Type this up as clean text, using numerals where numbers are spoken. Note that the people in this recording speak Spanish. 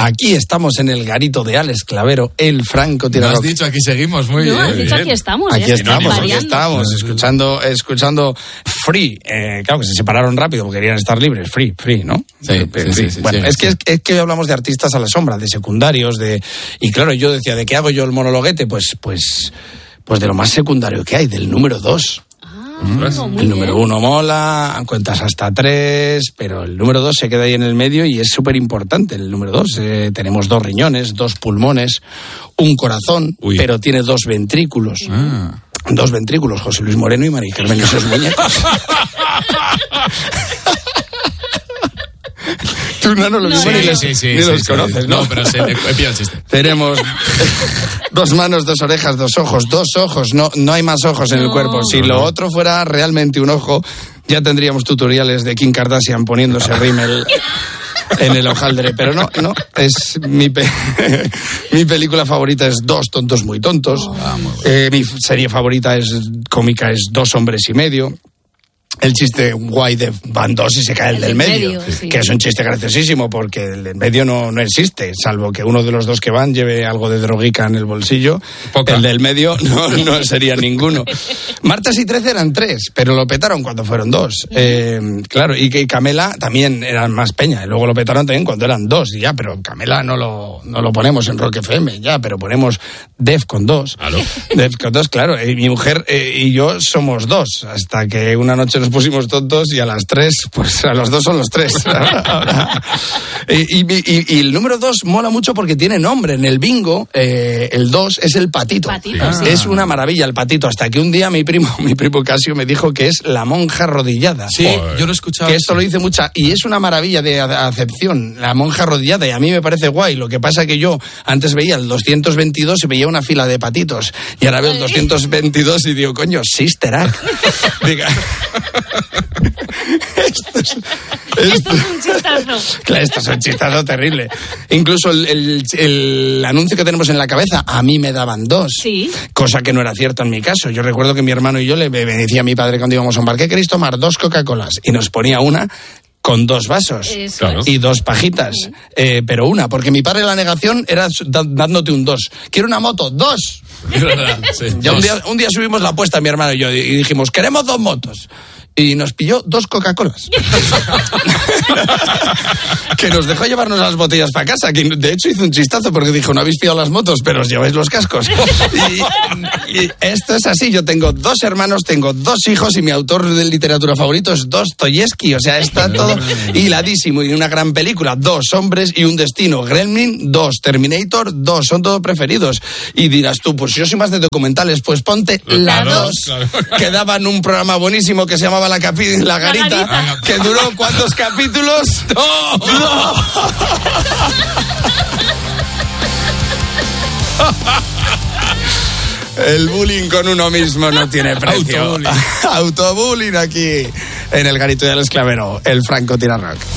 Aquí estamos en el garito de Alex Clavero, el francotirador. No has dicho aquí seguimos, muy bien. No, has dicho aquí estamos. Aquí estamos, escuchando Free. Claro que se separaron rápido porque querían estar libres. Free, ¿no? Sí. Bueno, es que hoy hablamos de artistas a la sombra, de secundarios, y claro, yo decía, ¿de qué hago yo el monologuete? Pues de lo más secundario que hay, del número 2. El número 1 mola, cuentas hasta 3, pero el número 2 se queda ahí en el medio y es súper importante. El número 2, tenemos 2 riñones, 2 pulmones, un corazón, pero tiene 2 ventrículos. 2 ventrículos, José Luis Moreno y Mari Carmen y esos muñecos. Tú no lo mismo ni los conoces, ¿no? No, pero he pillado el chiste. Tenemos 2 manos, 2 orejas, 2 ojos, 2 ojos, no hay más ojos en el cuerpo. Si lo otro fuera realmente un ojo, ya tendríamos tutoriales de Kim Kardashian poniéndose rímel en el hojaldre, pero no, es mi película favorita es 2 tontos muy tontos. Mi serie favorita cómica es 2 hombres y medio. El chiste guay de van 2 y se cae el del medio, sí. Que es un chiste graciosísimo porque el del medio no existe, salvo que uno de los 2 que van lleve algo de droguica en el bolsillo. El del medio no sería ninguno. Martes y 13 eran 3, pero lo petaron cuando fueron 2. Claro, y que Camela también eran más peña, y luego lo petaron también cuando eran 2, y ya, pero Camela no lo ponemos en Rock FM, ya, pero ponemos Def con 2. ¿Aló? Def con 2, claro, y mi mujer y yo somos 2, hasta que una noche nos pusimos tontos y a las 3, pues a los 2 son los 3. y el número 2 mola mucho porque tiene nombre. En el bingo, el 2 es el patito. Sí. Es una maravilla el patito, hasta que un día mi primo Casio me dijo que es la monja arrodillada. Sí, yo lo he escuchado. Que esto lo dice mucha, y es una maravilla de acepción, la monja arrodillada, y a mí me parece guay. Lo que pasa que yo antes veía el 222 y veía una fila de patitos, y ahora veo el 222 y digo, coño, Sister Act. Diga... Esto es un chistazo. Claro, esto es un chistazo terrible. Incluso el anuncio que tenemos en la cabeza, a mí me daban 2. Sí. Cosa que no era cierto en mi caso. Yo recuerdo que mi hermano y yo me decía a mi padre cuando íbamos a un bar, ¿qué queréis tomar? 2 Coca-Colas. Y nos ponía una con 2 vasos. Claro. Y 2 pajitas. Pero una, porque mi padre la negación era dándote un 2. Quiero una moto, 2. Sí, ya un día subimos la apuesta mi hermano y yo y dijimos, queremos 2 motos. Y nos pilló 2 Coca-Colas. Que nos dejó llevarnos las botellas para casa. Que de hecho hizo un chistazo porque dijo, no habéis pillado las motos, pero os lleváis los cascos. Y esto es así. Yo tengo 2 hermanos, tengo 2 hijos y mi autor de literatura favorito es Dostoyevsky. O sea, está todo hiladísimo. Y una gran película. 2 hombres y un destino. Gremlin, 2. Terminator, 2. Son todos preferidos. Y dirás tú, pues yo soy más de documentales. Pues ponte la 2. Claro. Que daban un programa buenísimo que se llamaba La Garita. Que duró ¿cuántos capítulos? ¡No! El bullying con uno mismo no tiene precio. Autobullying aquí en el garito de Alex Clavero, el francotirador.